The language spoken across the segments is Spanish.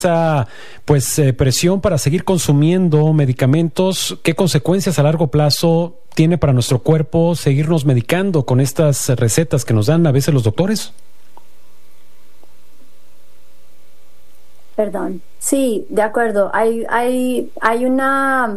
esa presión para seguir consumiendo medicamentos, ¿qué consecuencias a largo plazo tiene para nuestro cuerpo seguirnos medicando con estas recetas que nos dan a veces los doctores? Perdón. Sí, de acuerdo. Hay una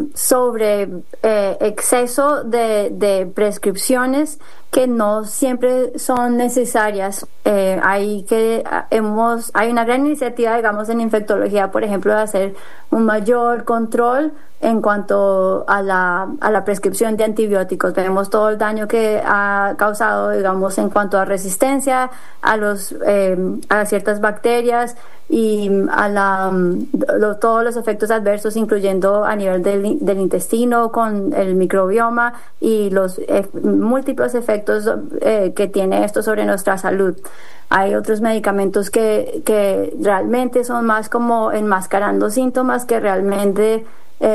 exceso de prescripciones que no siempre son necesarias. Hay una gran iniciativa, digamos, en infectología, por ejemplo, de hacer un mayor control en cuanto a la prescripción de antibióticos. Vemos todo el daño que ha causado, digamos, en cuanto a resistencia a ciertas bacterias y todos los efectos adversos, incluyendo a nivel del intestino con el microbioma y los múltiples efectos que tiene esto sobre nuestra salud. Hay otros medicamentos que realmente son más como enmascarando síntomas que realmente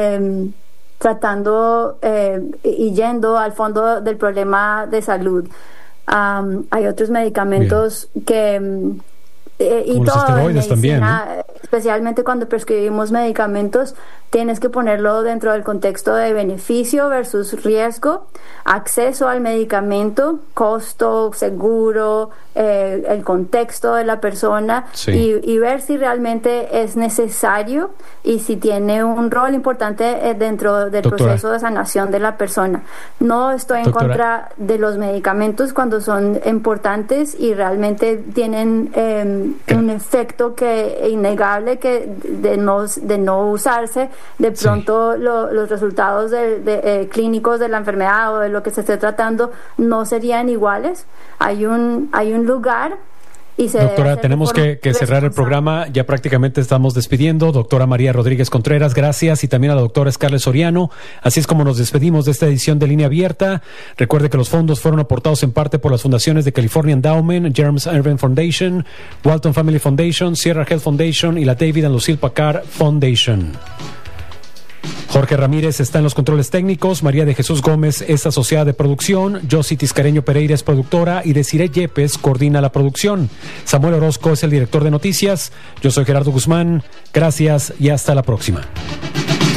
tratando y yendo al fondo del problema de salud. Hay otros medicamentos y los esteroides también, ¿no? Especialmente cuando prescribimos medicamentos, tienes que ponerlo dentro del contexto de beneficio versus riesgo, acceso al medicamento, costo, seguro, el contexto de la persona, sí. y ver si realmente es necesario y si tiene un rol importante dentro del proceso de sanación de la persona. No estoy en contra de los medicamentos cuando son importantes y realmente tienen un efecto innegable que de no usarse, de pronto sí. Los resultados clínicos de la enfermedad o de lo que se esté tratando no serían iguales. Hay un lugar. Doctora, tenemos que cerrar el programa, ya prácticamente estamos despidiendo. Doctora María Rodríguez Contreras, gracias, y también a la doctora Scarlett Soriano. Así es como nos despedimos de esta edición de Línea Abierta. Recuerde que los fondos fueron aportados en parte por las fundaciones de California Endowment, James Irving Foundation, Walton Family Foundation, Sierra Health Foundation y la David and Lucille Packard Foundation. Jorge Ramírez está en los controles técnicos, María de Jesús Gómez es asociada de producción, Josie Tiscareño Pereira es productora y Desiree Yepes coordina la producción. Samuel Orozco es el director de noticias. Yo soy Gerardo Guzmán. Gracias y hasta la próxima.